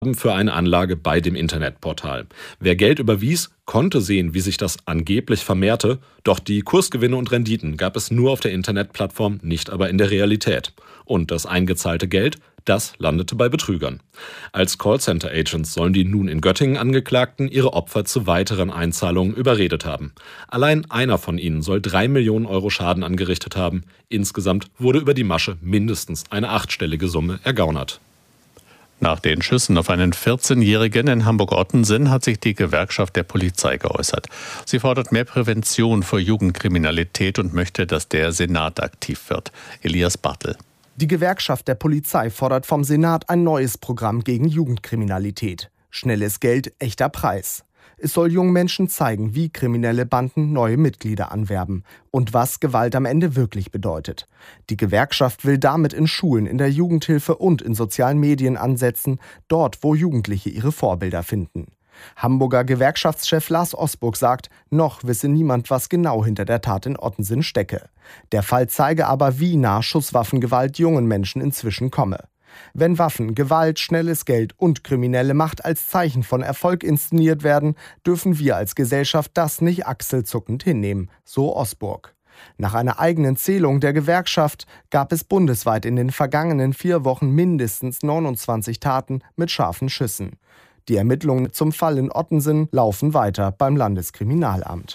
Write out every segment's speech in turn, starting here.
für eine Anlage bei dem Internetportal. Wer Geld überwies, konnte sehen, wie sich das angeblich vermehrte, doch die Kursgewinne und Renditen gab es nur auf der Internetplattform, nicht aber in der Realität. Und das eingezahlte Geld, das landete bei Betrügern. Als Callcenter-Agents sollen die nun in Göttingen Angeklagten ihre Opfer zu weiteren Einzahlungen überredet haben. Allein einer von ihnen soll 3 Millionen Euro Schaden angerichtet haben. Insgesamt wurde über die Masche mindestens eine 8-stellige Summe ergaunert. Nach den Schüssen auf einen 14-Jährigen in Hamburg-Ottensen hat sich die Gewerkschaft der Polizei geäußert. Sie fordert mehr Prävention vor Jugendkriminalität und möchte, dass der Senat aktiv wird. Elias Bartel. Die Gewerkschaft der Polizei fordert vom Senat ein neues Programm gegen Jugendkriminalität. Schnelles Geld, echter Preis. Es soll jungen Menschen zeigen, wie kriminelle Banden neue Mitglieder anwerben und was Gewalt am Ende wirklich bedeutet. Die Gewerkschaft will damit in Schulen, in der Jugendhilfe und in sozialen Medien ansetzen, dort, wo Jugendliche ihre Vorbilder finden. Hamburger Gewerkschaftschef Lars Osburg sagt, noch wisse niemand, was genau hinter der Tat in Ottensen stecke. Der Fall zeige aber, wie nah Schusswaffengewalt jungen Menschen inzwischen komme. Wenn Waffen, Gewalt, schnelles Geld und kriminelle Macht als Zeichen von Erfolg inszeniert werden, dürfen wir als Gesellschaft das nicht achselzuckend hinnehmen, so Osburg. Nach einer eigenen Zählung der Gewerkschaft gab es bundesweit in den vergangenen 4 Wochen mindestens 29 Taten mit scharfen Schüssen. Die Ermittlungen zum Fall in Ottensen laufen weiter beim Landeskriminalamt.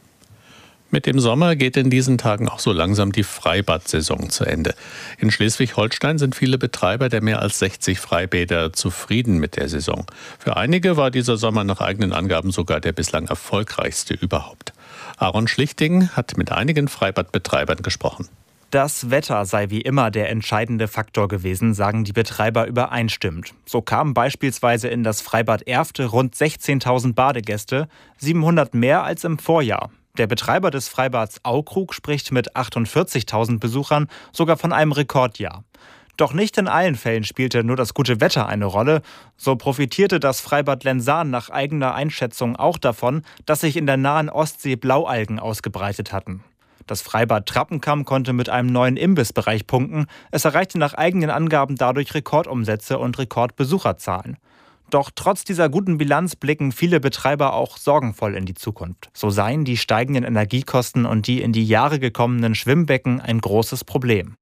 Mit dem Sommer geht in diesen Tagen auch so langsam die Freibad-Saison zu Ende. In Schleswig-Holstein sind viele Betreiber der mehr als 60 Freibäder zufrieden mit der Saison. Für einige war dieser Sommer nach eigenen Angaben sogar der bislang erfolgreichste überhaupt. Aaron Schlichting hat mit einigen Freibadbetreibern gesprochen. Das Wetter sei wie immer der entscheidende Faktor gewesen, sagen die Betreiber übereinstimmend. So kamen beispielsweise in das Freibad Erfte rund 16.000 Badegäste, 700 mehr als im Vorjahr. Der Betreiber des Freibads Aukrug spricht mit 48.000 Besuchern sogar von einem Rekordjahr. Doch nicht in allen Fällen spielte nur das gute Wetter eine Rolle. So profitierte das Freibad Lensahn nach eigener Einschätzung auch davon, dass sich in der nahen Ostsee Blaualgen ausgebreitet hatten. Das Freibad Trappenkamm konnte mit einem neuen Imbissbereich punkten. Es erreichte nach eigenen Angaben dadurch Rekordumsätze und Rekordbesucherzahlen. Doch trotz dieser guten Bilanz blicken viele Betreiber auch sorgenvoll in die Zukunft. So seien die steigenden Energiekosten und die in die Jahre gekommenen Schwimmbecken ein großes Problem.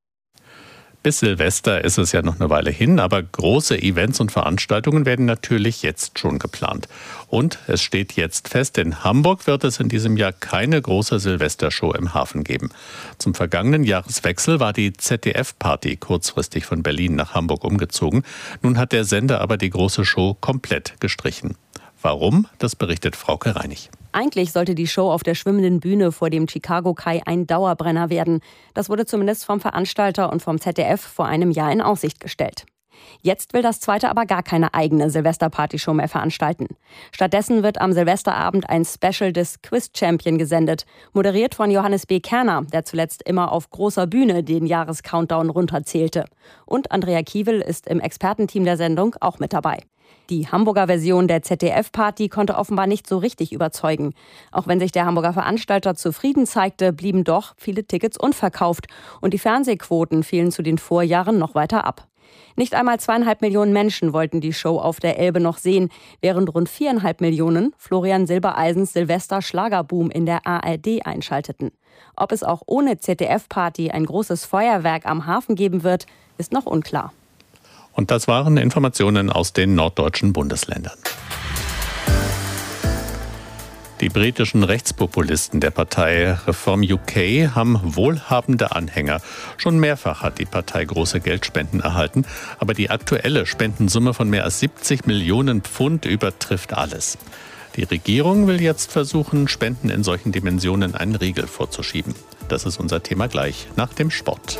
Bis Silvester ist es ja noch eine Weile hin, aber große Events und Veranstaltungen werden natürlich jetzt schon geplant. Und es steht jetzt fest, in Hamburg wird es in diesem Jahr keine große Silvestershow im Hafen geben. Zum vergangenen Jahreswechsel war die ZDF-Party kurzfristig von Berlin nach Hamburg umgezogen. Nun hat der Sender aber die große Show komplett gestrichen. Warum? Das berichtet Frauke Reinig. Eigentlich sollte die Show auf der schwimmenden Bühne vor dem Chicago-Kai ein Dauerbrenner werden. Das wurde zumindest vom Veranstalter und vom ZDF vor einem Jahr in Aussicht gestellt. Jetzt will das zweite aber gar keine eigene Silvesterpartyshow mehr veranstalten. Stattdessen wird am Silvesterabend ein Special des Quiz Champion gesendet, moderiert von Johannes B. Kerner, der zuletzt immer auf großer Bühne den Jahrescountdown runterzählte. Und Andrea Kiewel ist im Expertenteam der Sendung auch mit dabei. Die Hamburger Version der ZDF-Party konnte offenbar nicht so richtig überzeugen. Auch wenn sich der Hamburger Veranstalter zufrieden zeigte, blieben doch viele Tickets unverkauft und die Fernsehquoten fielen zu den Vorjahren noch weiter ab. Nicht einmal 2,5 Millionen Menschen wollten die Show auf der Elbe noch sehen, während rund 4,5 Millionen Florian Silbereisens Silvester-Schlagerboom in der ARD einschalteten. Ob es auch ohne ZDF-Party ein großes Feuerwerk am Hafen geben wird, ist noch unklar. Und das waren Informationen aus den norddeutschen Bundesländern. Die britischen Rechtspopulisten der Partei Reform UK haben wohlhabende Anhänger. Schon mehrfach hat die Partei große Geldspenden erhalten, aber die aktuelle Spendensumme von mehr als 70 Millionen Pfund übertrifft alles. Die Regierung will jetzt versuchen, Spenden in solchen Dimensionen einen Riegel vorzuschieben. Das ist unser Thema gleich nach dem Sport.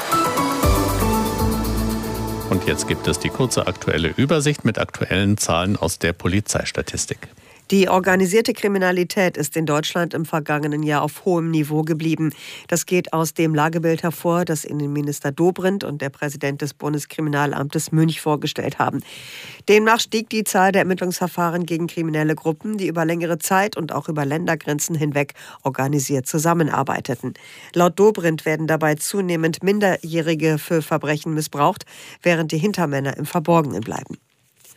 Und jetzt gibt es die kurze aktuelle Übersicht mit aktuellen Zahlen aus der Polizeistatistik. Die organisierte Kriminalität ist in Deutschland im vergangenen Jahr auf hohem Niveau geblieben. Das geht aus dem Lagebild hervor, das Innenminister Dobrindt und der Präsident des Bundeskriminalamtes Münch vorgestellt haben. Demnach stieg die Zahl der Ermittlungsverfahren gegen kriminelle Gruppen, die über längere Zeit und auch über Ländergrenzen hinweg organisiert zusammenarbeiteten. Laut Dobrindt werden dabei zunehmend Minderjährige für Verbrechen missbraucht, während die Hintermänner im Verborgenen bleiben.